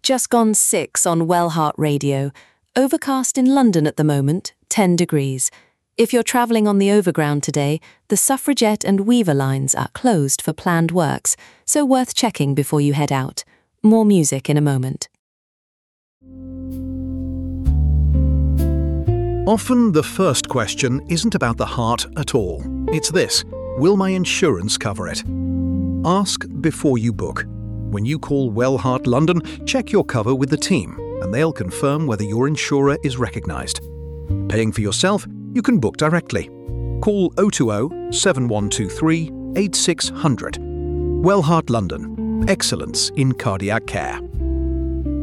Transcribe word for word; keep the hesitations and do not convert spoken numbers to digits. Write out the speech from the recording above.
Just gone six on Wellheart Radio. Overcast in London at the moment, ten degrees. If you're travelling on the overground today, the Suffragette and Weaver lines are closed for planned works, so worth checking before you head out. More music in a moment. Often the first question isn't about the heart at all. It's this: will my insurance cover it? Ask before you book. When you call Wellheart London, check your cover with the team, and they'll confirm whether your insurer is recognised. Paying for yourself, you can book directly. Call oh two oh, seven one two three, eight six zero zero. Wellheart London. Excellence in cardiac care.